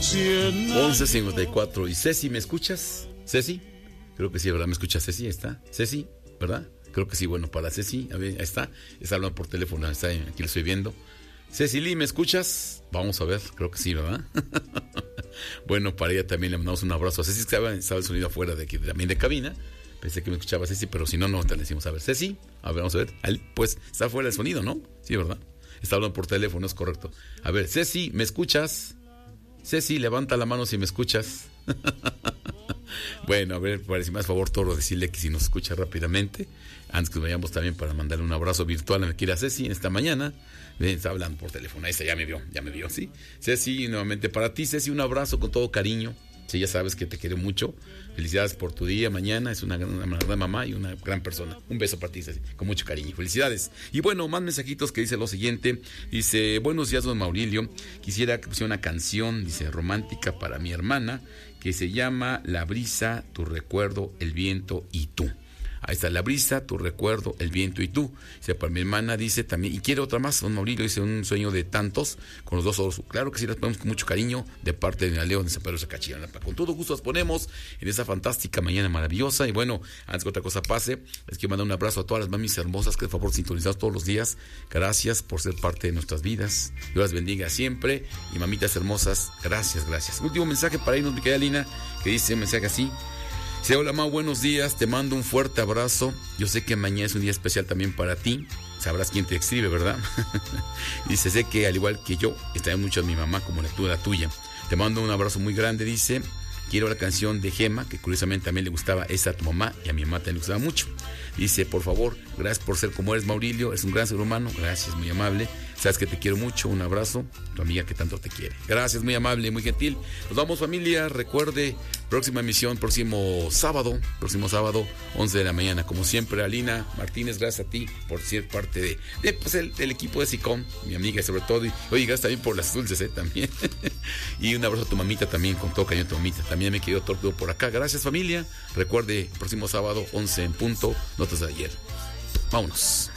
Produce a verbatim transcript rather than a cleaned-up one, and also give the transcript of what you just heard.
once cincuenta y cuatro. ¿Y Ceci, me escuchas? ¿Ceci? Creo que sí, ¿verdad? ¿Me escucha Ceci? Ahí está. ¿Ceci? ¿Verdad? Creo que sí. Bueno, para Ceci, a ver, ahí está. Está hablando por teléfono, está ahí, aquí lo estoy viendo. Ceci Lee, ¿me escuchas? Vamos a ver, creo que sí, ¿verdad? Bueno, para ella también le mandamos un abrazo a Ceci, que estaba, estaba el sonido afuera de aquí, también de cabina. Pensé que me escuchaba Ceci, pero si no, no, te le decimos, a ver, Ceci, a ver, vamos a ver. Ahí, pues, está fuera el sonido, ¿no? Sí, ¿verdad? Está hablando por teléfono, es correcto. A ver, Ceci, ¿me escuchas? Ceci, levanta la mano si me escuchas. Bueno, a ver, para si más favor, Toro, decirle que si nos escucha rápidamente, antes que nos vayamos también para mandarle un abrazo virtual a mi querida Ceci en esta mañana. Ven, está hablando por teléfono, ahí está, ya me vio, ya me vio, ¿sí? Ceci, nuevamente para ti, Ceci, un abrazo con todo cariño. Sí, ya sabes que te quiero mucho. Felicidades por tu día mañana. Es una gran, una gran mamá y una gran persona. Un beso para ti, Ceci, con mucho cariño. Felicidades. Y bueno, más mensajitos que dice lo siguiente. Dice, buenos días, don Maurilio. Quisiera que pusiera una canción, dice, romántica para mi hermana, que se llama La brisa, tu recuerdo, el viento y tú. Ahí está, la brisa, tu recuerdo, el viento y tú. Dice, para mi hermana dice también, y quiere otra más, don Maurilio, dice, un sueño de tantos, con los dos ojos. Claro que sí, las ponemos con mucho cariño, de parte de León de San Pedro de Zacachilapa. Con todo gusto las ponemos en esa fantástica mañana maravillosa. Y bueno, antes que otra cosa pase, les quiero mandar un abrazo a todas las mamis hermosas que de favor sintonizados todos los días. Gracias por ser parte de nuestras vidas. Dios las bendiga siempre. Y mamitas hermosas, gracias, gracias. Último mensaje para irnos, mi querida Lina, que dice un mensaje así. Dice, hola, Mau, buenos días, te mando un fuerte abrazo. Yo sé que mañana es un día especial también para ti. Sabrás quién te escribe, ¿verdad? Dice, sé que al igual que yo, extraño mucho a mi mamá como la tuya, la tuya. Te mando un abrazo muy grande, dice. Quiero la canción de Gema, que curiosamente también le gustaba esa a tu mamá y a mi mamá también le gustaba mucho. Dice, por favor, gracias por ser como eres, Maurilio, es un gran ser humano, gracias, muy amable. Sabes que te quiero mucho, un abrazo, tu amiga que tanto te quiere. Gracias, muy amable, muy gentil. Nos vamos, familia, recuerde, próxima emisión, próximo sábado, próximo sábado, once de la mañana. Como siempre, Alina Martínez, gracias a ti por ser parte de, de pues, el, del equipo de SICOM, mi amiga sobre todo. Y, oye, gracias también por las dulces, ¿eh? También. Y un abrazo a tu mamita también, con todo cariño a tu mamita. También me querido Tortudo por acá. Gracias, familia. Recuerde, próximo sábado, once en punto, notas de ayer. Vámonos.